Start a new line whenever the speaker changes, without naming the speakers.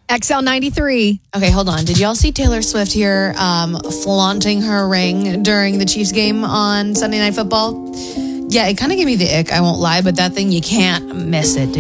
XL93.
Okay, hold on. Did y'all see Taylor Swift here flaunting her ring during the Chiefs game on Sunday Night Football? Yeah, it kind of gave me the ick, I won't lie, but that thing, you can't miss it, dude.